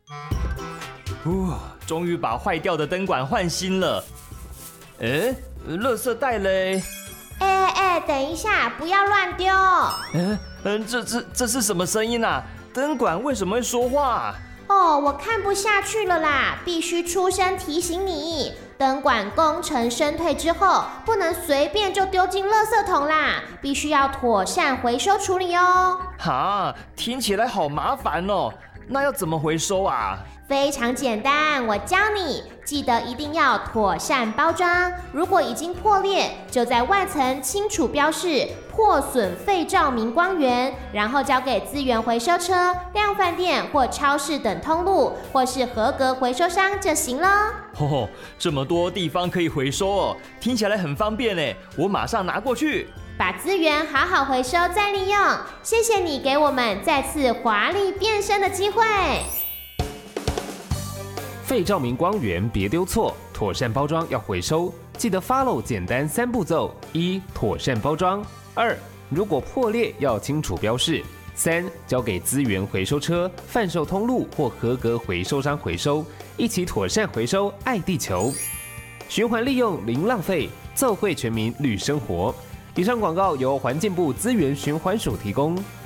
终于把坏掉的灯管换新了。垃圾袋嘞？ 等一下，不要乱丢。 这是什么声音啊？灯管为什么会说话？ 我看不下去了啦，必须出声提醒你，灯管功成身退之后，不能随便就丢进垃圾桶啦，必须要妥善回收处理哦。 听起来好麻烦哦，那要怎么回收啊？ 非常简单，我教你，记得一定要妥善包装。如果已经破裂，就在外层清楚标示破损废照明光源，然后交给资源回收车、量贩店或超市等通路，或是合格回收商就行了。 这么多地方可以回收哦，听起来很方便耶，我马上拿过去。 把资源好好回收再利用，谢谢你给我们再次华丽变身的机会。 废照明光源别丢错，妥善包装要回收，记得 follow 简单3步骤：1. 妥善包装；2. 如果破裂要清楚标示；3. 交给资源回收车、贩售通路或合格回收商回收，一起妥善回收，爱地球，循环利用零浪费，奏会全民绿生活。以上广告由环境部资源循环署提供。